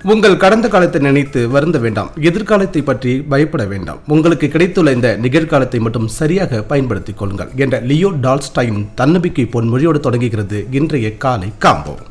உங்கள் கடந்த காலத்தை நினைத்து வருந்த வேண்டாம், எதிர்காலத்தை பற்றி பயப்பட வேண்டாம். உங்களுக்கு கிடைத்துள்ள இந்த நிகழ்காலத்தை மட்டும் சரியாக பயன்படுத்திக் கொள்ளுங்கள் என்ற லியோ டால்ஸ்டாயின் தன்னம்பிக்கை பொன்மொழியோடு தொடங்குகிறது இன்றைய காலை காம்போ.